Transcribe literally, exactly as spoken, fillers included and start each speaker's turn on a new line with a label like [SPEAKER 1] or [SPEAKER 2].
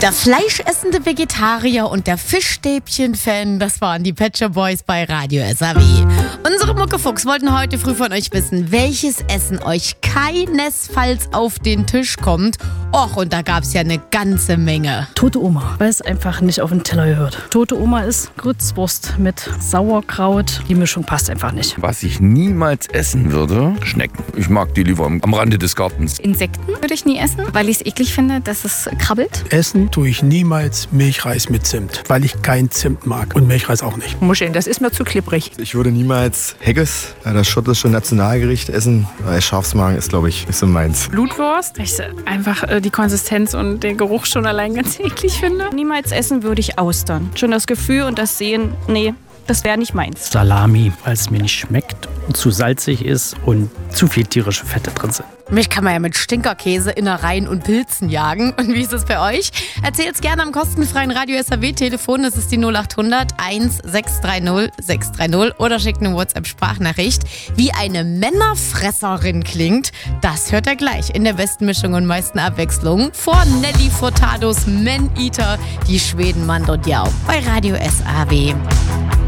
[SPEAKER 1] Der fleischessende Vegetarier und der Fischstäbchen-Fan, das waren die Pet Shop Boys bei Radio S A W. Unsere Muckefuchs wollten heute früh von euch wissen, welches Essen euch keinesfalls auf den Tisch kommt. Och, und da gab's ja eine ganze Menge.
[SPEAKER 2] Tote Oma, weil es einfach nicht auf den Teller gehört. Tote Oma ist Grützwurst mit Sauerkraut. Die Mischung passt einfach nicht.
[SPEAKER 3] Was ich niemals essen würde, Schnecken. Ich mag die lieber am Rande des Gartens.
[SPEAKER 4] Insekten würde ich nie essen, weil ich es eklig finde, dass es krabbelt.
[SPEAKER 5] Essen tue ich niemals Milchreis mit Zimt, weil ich kein Zimt mag und Milchreis auch nicht.
[SPEAKER 6] Muscheln, das ist mir zu klipprig.
[SPEAKER 7] Ich würde niemals Haggis, das schottische Nationalgericht, essen, weil Schafsmagen ist, glaube ich, nicht so meins.
[SPEAKER 8] Blutwurst, ich einfach äh, die Konsistenz und den Geruch schon allein ganz eklig finde.
[SPEAKER 9] Niemals essen würde ich Austern. Schon das Gefühl und das Sehen, nee, das wäre nicht meins.
[SPEAKER 10] Salami, weil es mir nicht schmeckt, zu salzig ist und zu viel tierische Fette drin sind.
[SPEAKER 1] Mich kann man ja mit Stinkerkäse, Innereien und Pilzen jagen. Und wie ist es bei euch? Erzählt's gerne am kostenfreien Radio S A W-Telefon. Das ist die null acht hundert eins sechs drei null sechs drei null. Oder schickt eine WhatsApp-Sprachnachricht. Wie eine Männerfresserin klingt, das hört ihr gleich in der besten Mischung und meisten Abwechslung. Vor Nelly Furtados Man Eater, die Schweden Mando Diao bei Radio S A W.